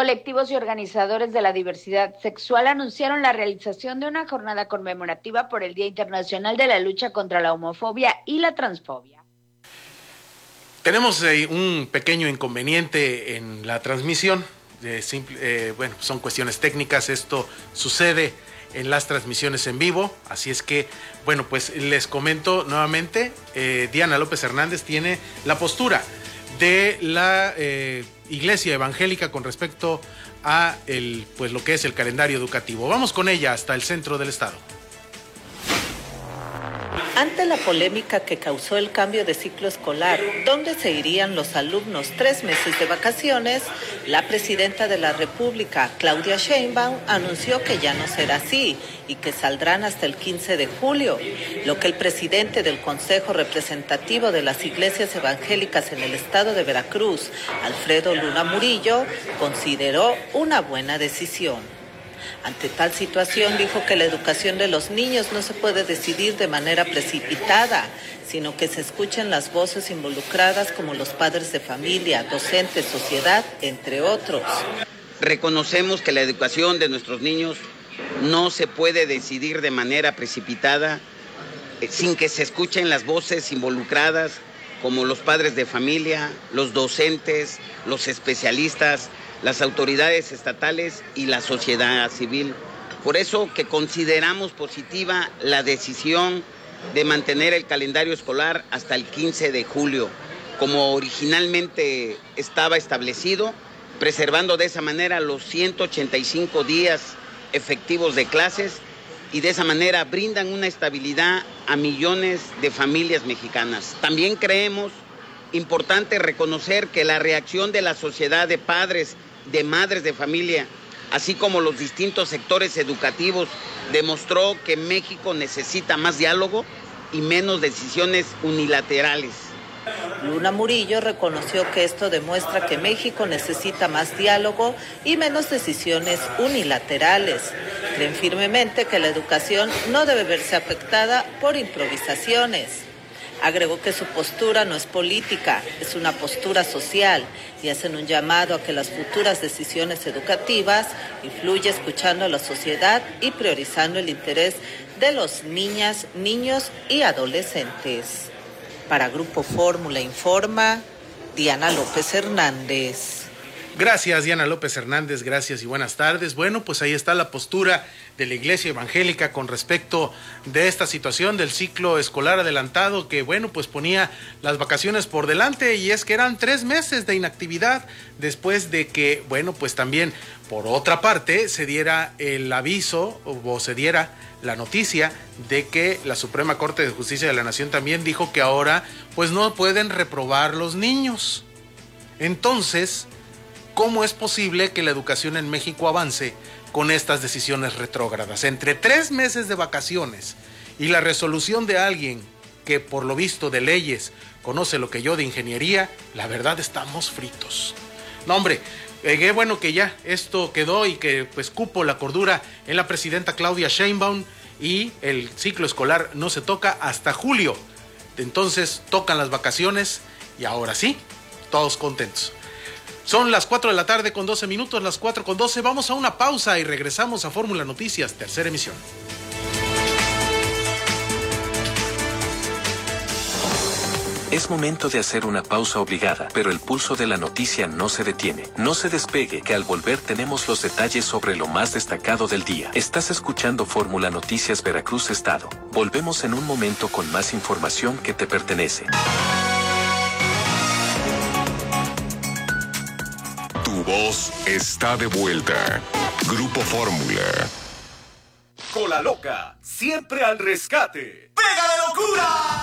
Colectivos y organizadores de la diversidad sexual anunciaron la realización de una jornada conmemorativa por el Día Internacional de la Lucha contra la Homofobia y la Transfobia. Tenemos un pequeño inconveniente en la transmisión. Son cuestiones técnicas. Esto sucede en las transmisiones en vivo. Así es que, pues les comento nuevamente, Diana López Hernández tiene la postura de la Iglesia Evangélica con respecto a lo que es el calendario educativo. Vamos con ella hasta el centro del estado. Ante la polémica que causó el cambio de ciclo escolar, donde se irían los alumnos 3 meses de vacaciones, la presidenta de la República, Claudia Sheinbaum, anunció que ya no será así y que saldrán hasta el 15 de julio, lo que el presidente del Consejo Representativo de las Iglesias Evangélicas en el estado de Veracruz, Alfredo Luna Murillo, consideró una buena decisión. Ante tal situación, dijo que la educación de los niños no se puede decidir de manera precipitada, sino que se escuchen las voces involucradas como los padres de familia, docentes, sociedad, entre otros. Reconocemos que la educación de nuestros niños no se puede decidir de manera precipitada, sin que se escuchen las voces involucradas como los padres de familia, los docentes, los especialistas, las autoridades estatales y la sociedad civil. Por eso que consideramos positiva la decisión de mantener el calendario escolar hasta el 15 de julio, como originalmente estaba establecido, preservando de esa manera los 185 días efectivos de clases y de esa manera brindan una estabilidad a millones de familias mexicanas. También creemos importante reconocer que la reacción de la sociedad de padres, de madres de familia, así como los distintos sectores educativos, demostró que México necesita más diálogo y menos decisiones unilaterales. Luna Murillo reconoció que esto demuestra que México necesita más diálogo y menos decisiones unilaterales. Creen firmemente que la educación no debe verse afectada por improvisaciones. Agregó que su postura no es política, es una postura social y hacen un llamado a que las futuras decisiones educativas influya escuchando a la sociedad y priorizando el interés de los niñas, niños y adolescentes. Para Grupo Fórmula Informa, Diana López Hernández. Gracias, Diana López Hernández, gracias y buenas tardes. Pues ahí está la postura de la Iglesia Evangélica con respecto de esta situación del ciclo escolar adelantado que, pues ponía las vacaciones por delante, y es que eran 3 meses de inactividad después de que, pues también, por otra parte, se diera el aviso o se diera la noticia de que la Suprema Corte de Justicia de la Nación también dijo que ahora, no pueden reprobar los niños. Entonces, ¿cómo es posible que la educación en México avance con estas decisiones retrógradas? Entre 3 meses de vacaciones y la resolución de alguien que por lo visto de leyes conoce lo que yo de ingeniería, la verdad estamos fritos. No, hombre, qué bueno que ya esto quedó y que cupo la cordura en la presidenta Claudia Sheinbaum y el ciclo escolar no se toca hasta julio. Entonces tocan las vacaciones y ahora sí, todos contentos. Son las 4 de la tarde con 12 minutos, las 4:12. Vamos a una pausa y regresamos a Fórmula Noticias, tercera emisión. Es momento de hacer una pausa obligada, pero el pulso de la noticia no se detiene. No se despegue, que al volver tenemos los detalles sobre lo más destacado del día. Estás escuchando Fórmula Noticias Veracruz Estado. Volvemos en un momento con más información que te pertenece. Tu voz está de vuelta. Grupo Fórmula. Cola Loca, siempre al rescate. ¡Pega de locura!